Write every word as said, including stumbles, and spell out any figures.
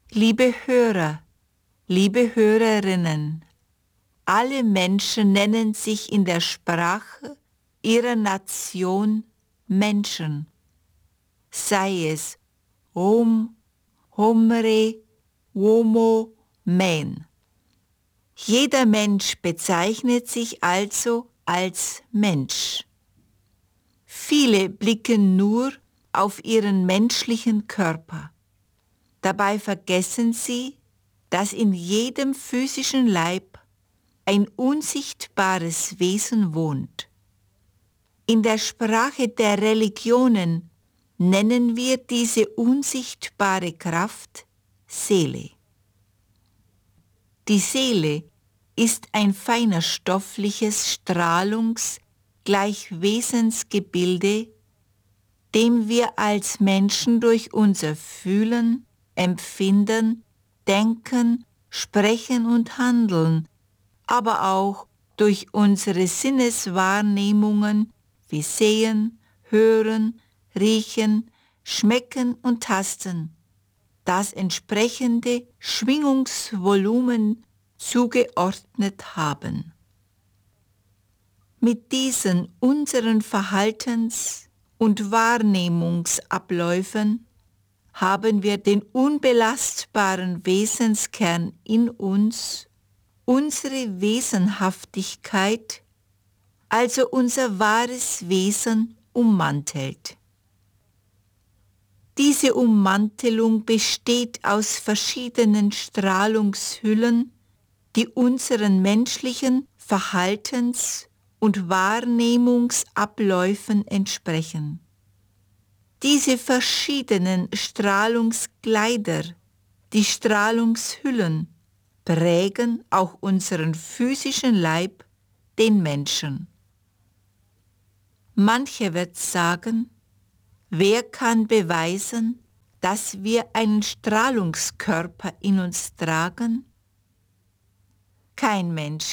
Liebe Hörer, liebe Hörerinnen, alle Menschen nennen sich in der Sprache ihrer Nation Menschen, sei es Rom, Homre, Homo, Men. Jeder Mensch bezeichnet sich also als Mensch. Viele blicken nur auf ihren menschlichen Körper. Dabei vergessen sie, dass in jedem physischen Leib ein unsichtbares Wesen wohnt. In der Sprache der Religionen nennen wir diese unsichtbare Kraft Seele. Die Seele ist ein feinerstoffliches Strahlungs-Gleichwesensgebilde, dem wir als Menschen durch unser Fühlen, Empfinden, Denken, Sprechen und Handeln, aber auch durch unsere Sinneswahrnehmungen wie Sehen, Hören, Riechen, Schmecken und Tasten das entsprechende Schwingungsvolumen zugeordnet haben. Mit diesen unseren Verhaltens- und Wahrnehmungsabläufen haben wir den unbelastbaren Wesenskern in uns, unsere Wesenhaftigkeit, also unser wahres Wesen, ummantelt. Diese Ummantelung besteht aus verschiedenen Strahlungshüllen, die unseren menschlichen Verhaltens- und Wahrnehmungsabläufen entsprechen. Diese verschiedenen Strahlungskleider, die Strahlungshüllen, prägen auch unseren physischen Leib, den Menschen. Mancher wird sagen, wer kann beweisen, dass wir einen Strahlungskörper in uns tragen? Kein Mensch